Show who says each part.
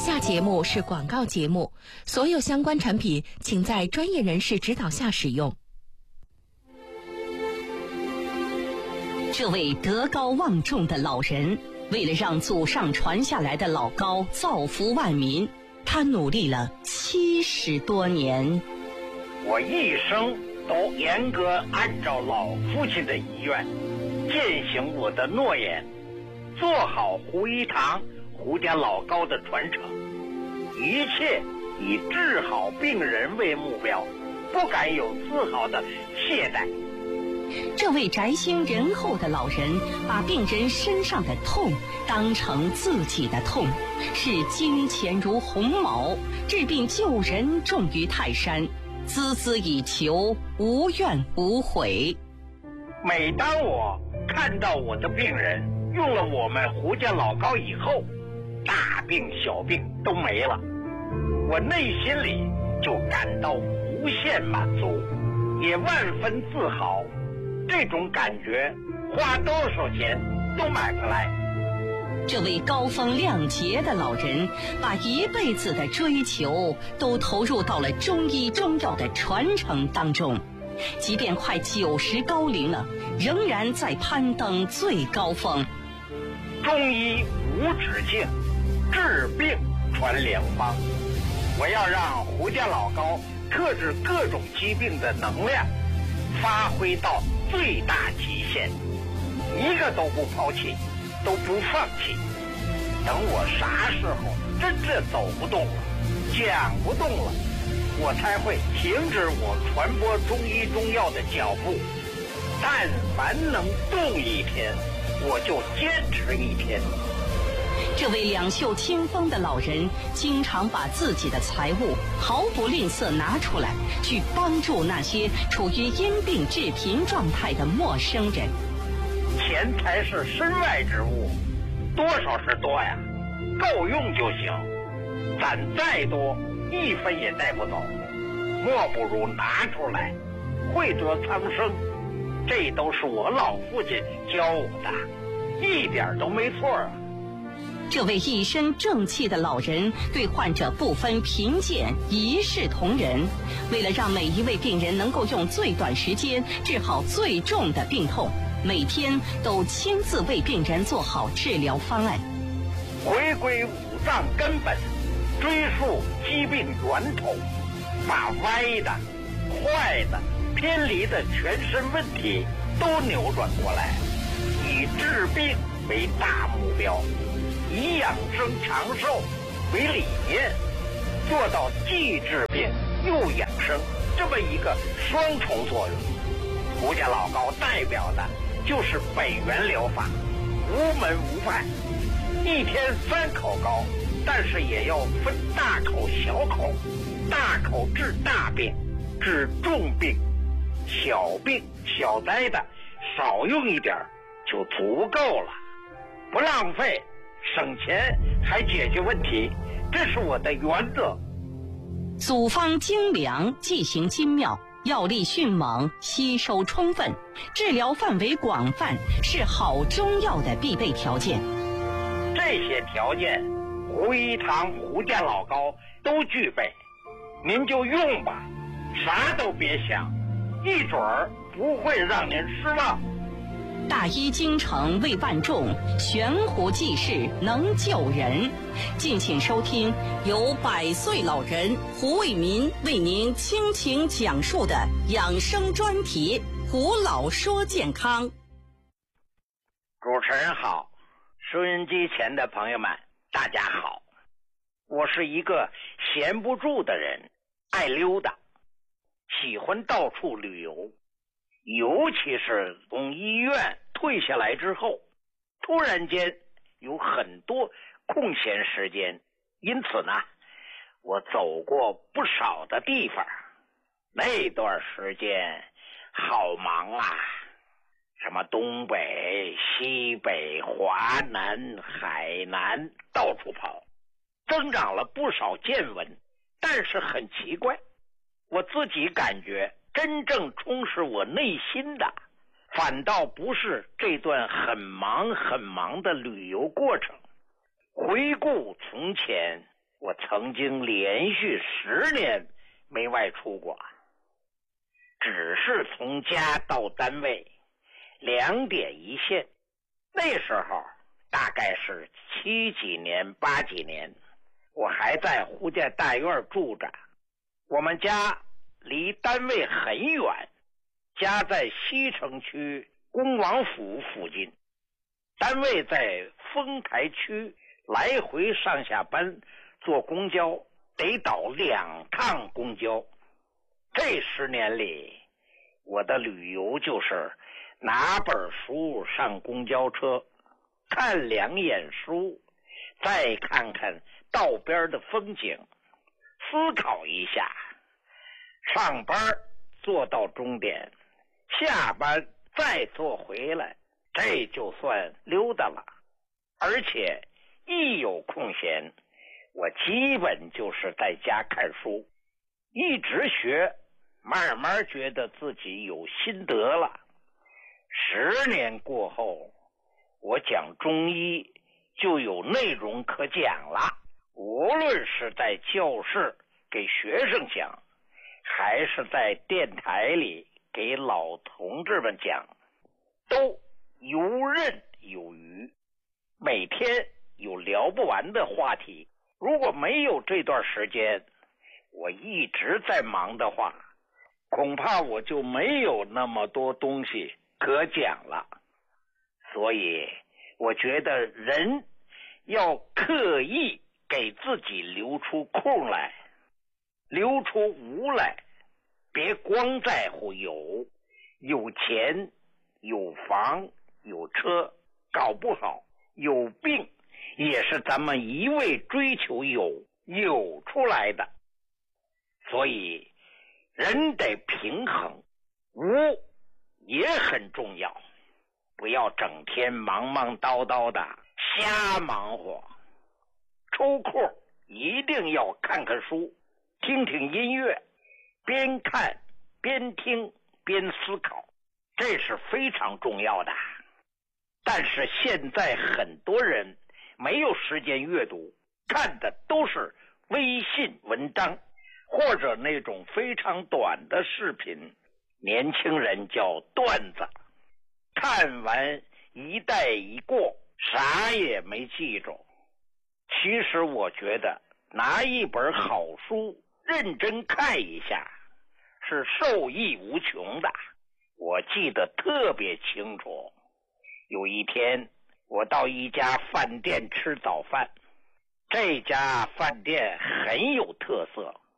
Speaker 1: 下节目是广告节目，所有相关产品请在专业人士指导下使用。
Speaker 2: 这位德高望重的老人，为了让祖上传下来的老高造福万民，他努力了70多年。
Speaker 3: 我一生都严格按照老父亲的遗愿，践行我的诺言，做好胡一堂胡家老高的传承，一切以治好病人为目标，不敢有丝毫的懈怠。
Speaker 2: 这位宅心仁厚的老人，把病人身上的痛当成自己的痛，视金钱如鸿毛，治病救人重于泰山，孜孜以求，无怨无悔。
Speaker 3: 每当我看到我的病人用了我们胡家老高以后，大病小病都没了，我内心里就感到无限满足，也万分自豪。这种感觉花多少钱都买不来。
Speaker 2: 这位高风亮节的老人，把一辈子的追求都投入到了中医中药的传承当中，即便快90高龄了，仍然在攀登最高峰。
Speaker 3: 中医无止境，治病传良方。我要让胡家老高克制各种疾病的能量发挥到最大极限，一个都不抛弃，都不放弃。等我啥时候真正走不动了，讲不动了，我才会停止我传播中医中药的脚步。但凡能动一天，我就坚持一天。
Speaker 2: 这位两袖清风的老人，经常把自己的财物毫不吝啬拿出来，去帮助那些处于因病致贫状态的陌生人。
Speaker 3: 钱财是身外之物，多少是多呀，够用就行。攒再多，一分也带不走，莫不如拿出来，惠泽苍生。这都是我老父亲教我的，一点都没错啊。
Speaker 2: 这位一身正气的老人对患者不分贫贱，一视同仁。为了让每一位病人能够用最短时间治好最重的病痛，每天都亲自为病人做好治疗方案。
Speaker 3: 回归五脏根本，追溯疾病源头，把歪的、坏的、偏离的全身问题都扭转过来，以治病为大目标，以养生长寿为理念，做到既治病又养生这么一个双重作用。胡家老高代表的就是北元疗法，无门无派，一天3口膏，但是也要分大口小口，大口治大病，治重病，小病小灾的少用一点就足够了，不浪费，省钱还解决问题，这是我的原则。
Speaker 2: 组方精良，剂型精妙，药力迅猛，吸收充分，治疗范围广泛，是好中药的必备条件。
Speaker 3: 这些条件，胡一堂胡家老高都具备，您就用吧，啥都别想，一准儿不会让您失望。
Speaker 2: 大医精诚为万众，悬壶济世能救人。敬请收听由100岁老人胡为民为您倾情讲述的养生专题《胡老说健康》。
Speaker 3: 主持人好，收音机前的朋友们大家好，我是一个闲不住的人，爱溜达，喜欢到处旅游，尤其是从医院退下来之后，突然间有很多空闲时间，因此呢，我走过不少的地方。那段时间好忙啊，什么东北、西北、华南、海南，到处跑，增长了不少见闻。但是很奇怪，我自己感觉真正充实我内心的，反倒不是这段很忙的旅游过程。回顾从前， 我曾经连续10年没外出过，只是从家到单位2点一线。那时候大概是7几年8几年，我还在福建大院住着。我们家离单位很远，家在西城区恭王府附近，单位在丰台区，来回上下班坐公交得倒2趟公交。这10年里，我的旅游就是拿本书上公交车，看2眼书，再看看道边的风景，思考一下，上班坐到终点，下班再坐回来，这就算溜达了。而且一有空闲，我基本就是在家看书，一直学，慢慢觉得自己有心得了。10年过后，我讲中医就有内容可讲了，无论是在教室给学生讲，还是在电台里给老同志们讲，都游刃有余，每天有聊不完的话题。如果没有这段时间我一直在忙的话，恐怕我就没有那么多东西可讲了。所以我觉得人要刻意给自己留出空来，留出无来，别光在乎有钱有房有车，搞不好有病也是咱们一味追求有出来的。所以人得平衡，无也很重要，不要整天忙忙叨叨的瞎忙活。抽空一定要看看书，听听音乐，边看边听边思考，这是非常重要的。但是现在很多人没有时间阅读，看的都是微信文章或者那种非常短的视频，年轻人叫段子，看完一带一过，啥也没记住。其实我觉得拿一本好书认真看一下是受益无穷的。我记得特别清楚，有一天我到一家饭店吃早饭，这家饭店很有特色，